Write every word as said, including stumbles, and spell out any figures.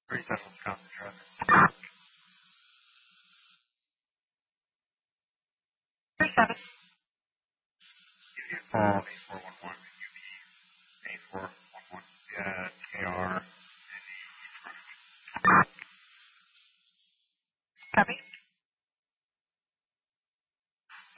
three seven Wisconsin traffic. three seven. Give you a call, eight four one one, U P, eight four one one, uh, K R, and the Copy.